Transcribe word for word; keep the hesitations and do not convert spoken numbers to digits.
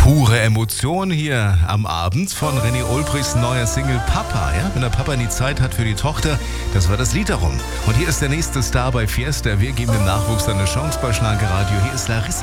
Pure Emotion hier am Abend von René Olbrichs neuer Single Papa. Ja? Wenn der Papa nie Zeit hat für die Tochter, das war das Lied darum. Und hier ist der nächste Star bei Fiesta. Wir geben dem Nachwuchs eine Chance bei Schlagerradio. Hier ist Larissa.